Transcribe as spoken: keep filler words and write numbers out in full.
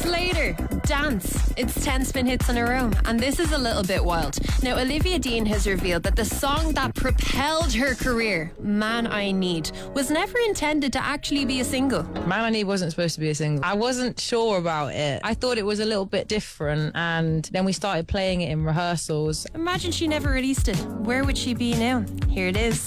later, Dance. It's ten spin hits in a row, and this is a little bit wild. Now, Olivia Dean has revealed that the song that propelled her career, Man I Need, was never intended to actually be a single. Man I Need wasn't supposed to be a single. I wasn't sure about it. I thought it was a little bit different, and then we started playing it in rehearsals. Imagine she never released it. Where would she be now? Here it is.